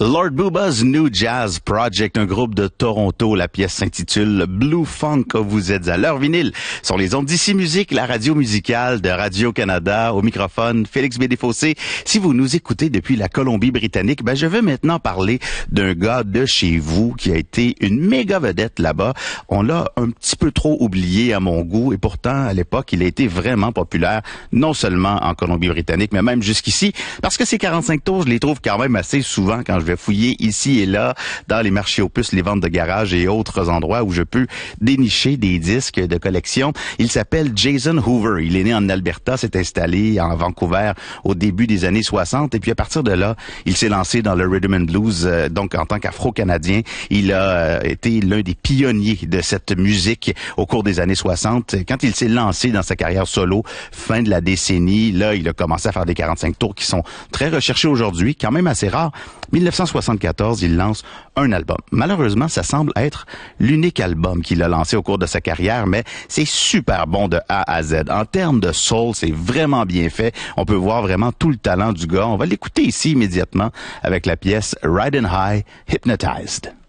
Lord Booba's New Jazz Project, un groupe de Toronto. La pièce s'intitule Blue Funk. Vous êtes à l'heure vinyle sur les ondes d'Ici Musique, la radio musicale de Radio-Canada. Au microphone, Félix Bédéfossé. Si vous nous écoutez depuis la Colombie-Britannique, je vais maintenant parler d'un gars de chez vous qui a été une méga vedette là-bas. On l'a un petit peu trop oublié à mon goût et pourtant, à l'époque, il a été vraiment populaire, non seulement en Colombie-Britannique, mais même jusqu'ici, parce que ces 45 tours, je les trouve quand même assez souvent quand je vais fouiller ici et là dans les marchés aux puces, les ventes de garage et autres endroits où je peux dénicher des disques de collection. Il s'appelle Jason Hoover. Il est né en Alberta, s'est installé en Vancouver au début des années 60 et puis à partir de là, il s'est lancé dans le rhythm and blues. Donc en tant qu'Afro-Canadien, il a été l'un des pionniers de cette musique au cours des années 60. Quand il s'est lancé dans sa carrière solo, fin de la décennie, là, il a commencé à faire des 45 tours qui sont très recherchés aujourd'hui, quand même assez rares. 1974, il lance un album. Malheureusement, ça semble être l'unique album qu'il a lancé au cours de sa carrière, mais c'est super bon de A à Z. En termes de soul, c'est vraiment bien fait. On peut voir vraiment tout le talent du gars. On va l'écouter ici immédiatement avec la pièce Riding High, Hypnotized.